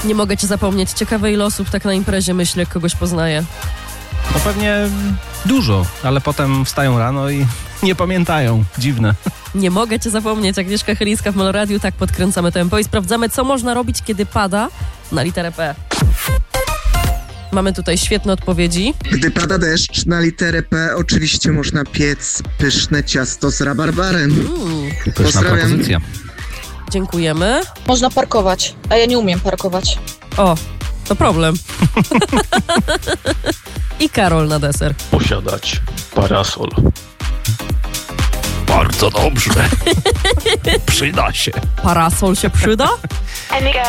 Nie mogę cię zapomnieć. Ciekawe ile osób tak na imprezie myśli, jak kogoś poznaje. No pewnie dużo, ale potem wstają rano i nie pamiętają. Dziwne. Nie mogę cię zapomnieć. Agnieszka Chylińska w Meloradiu. Tak podkręcamy tempo i sprawdzamy, co można robić, kiedy pada na literę P. Mamy tutaj świetne odpowiedzi. Gdy pada deszcz, na literę P oczywiście można piec pyszne ciasto z rabarbarem. Pyszna Pozdrawiam. propozycja. Dziękujemy. Można parkować, a ja nie umiem parkować. O, to problem. I Karol na deser. Posiadać parasol. Bardzo dobrze. Przyda się. Parasol się przyda?